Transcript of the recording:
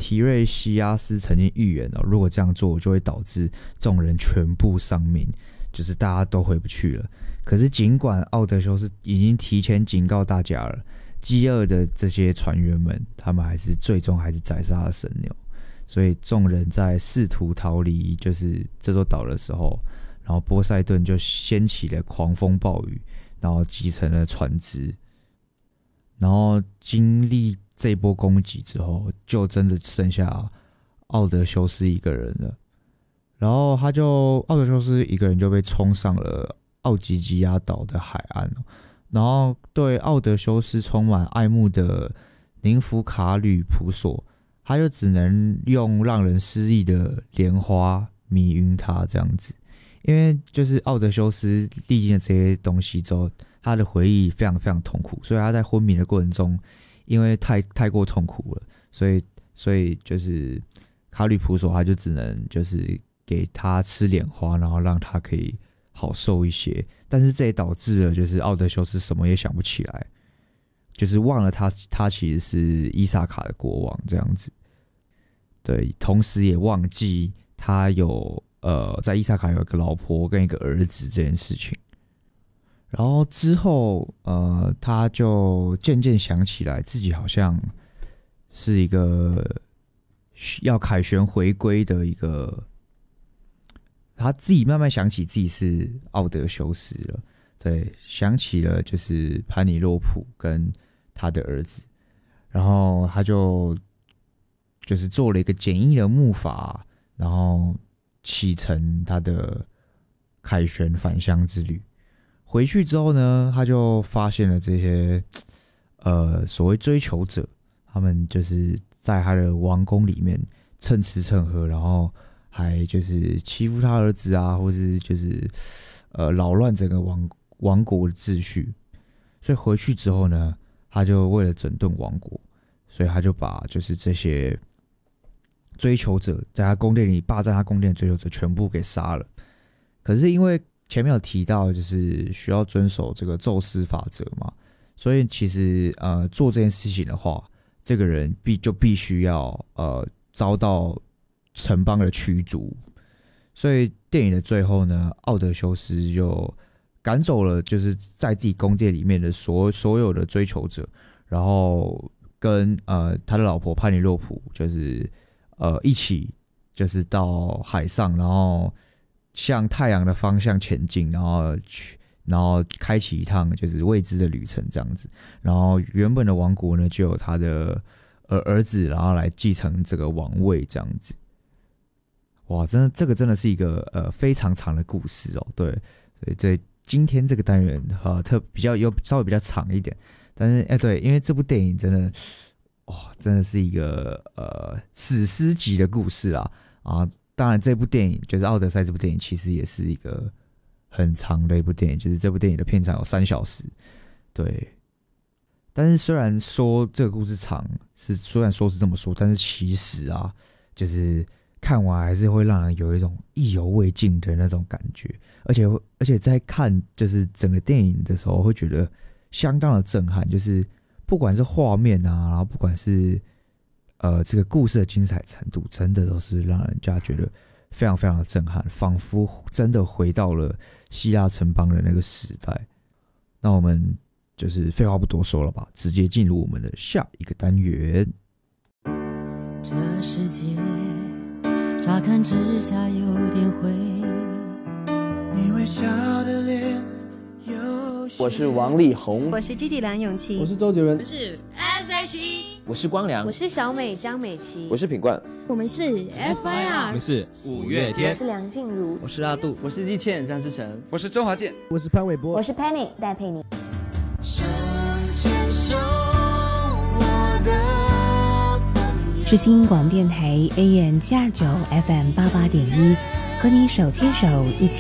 提瑞西亚斯曾经预言如果这样做就会导致众人全部丧命，就是大家都回不去了。可是尽管奥德修斯已经提前警告大家了，饥饿的这些船员们，他们最终还是宰杀了神牛。所以众人在试图逃离就是这座岛的时候，然后波塞顿就掀起了狂风暴雨，然后击沉了船只。然后经历这波攻击之后，就真的剩下奥德修斯一个人了。然后奥德修斯一个人就被冲上了奥吉吉亚岛的海岸。然后对奥德修斯充满爱慕的宁芙卡吕普索，他就只能用让人失忆的莲花迷晕他这样子。因为就是奥德修斯历经了这些东西之后，他的回忆非常非常痛苦，所以他在昏迷的过程中，因为太过痛苦了，所以就是卡吕普索他就只能就是给他吃莲花，然后让他可以好受一些。但是这也导致了就是奥德修斯什么也想不起来，就是忘了他其实是伊萨卡的国王这样子。对，同时也忘记他有在伊萨卡有一个老婆跟一个儿子这件事情。然后之后他就渐渐想起来自己好像是一个要凯旋回归的一个，他自己慢慢想起自己是奥德修斯了。对，想起了就是潘尼洛普跟他的儿子，然后他就是做了一个简易的木筏，然后启程他的凯旋返乡之旅。回去之后呢，他就发现了这些所谓追求者，他们就是在他的王宫里面蹭吃蹭喝，然后还就是欺负他儿子啊，或是就是扰乱整个王国的秩序。所以回去之后呢，他就为了整顿王国，所以他就把就是这些追求者在他宫殿里霸占他宫殿的追求者全部给杀了。可是因为前面有提到就是需要遵守这个宙斯法则嘛，所以其实做这件事情的话，这个人必须要遭到城邦的驱逐。所以电影的最后呢，奥德修斯就赶走了就是在自己宫殿里面的所有的追求者，然后跟他的老婆潘尼洛普就是一起就是到海上，然后向太阳的方向前进，然后开启一趟就是未知的旅程这样子。然后原本的王国呢就有他的儿子，然后来继承这个王位这样子。哇，这个真的是一个非常长的故事哦。对，所以今天这个单元稍微比较长一点，但是对，因为这部电影真的真的是一个史诗级的故事啦啊。当然这部电影就是《奥德赛》这部电影其实也是一个很长的一部电影，就是这部电影的片长有3小时。对，但是虽然说这个故事长虽然说是这么说，但是其实啊，就是看完还是会让人有一种意犹未尽的那种感觉，而且在看就是整个电影的时候会觉得相当的震撼，就是不管是画面啊，然后不管是这个故事的精彩程度，真的都是让人家觉得非常非常的震撼，仿佛真的回到了希腊城邦的那个时代。那我们就是废话不多说了吧，直接进入我们的下一个单元。 这世界乍看之下有点灰，你微笑的脸有些。 我是王力宏， 我是 Gigi 梁咏琪， 我是周杰伦， 我是 S.H.E， 我是光良， 我是小美张美琪， 我是品冠， 我们是 FIR， 我们是五月天， 我是梁静茹， 我是阿杜， 我是季倩张志成， 我是周华健， 我是潘玮柏， 我是 Penny 戴佩妮。 手牵手我的朋友， 是新广电台 AM729 FM88.1，和你手牵手一起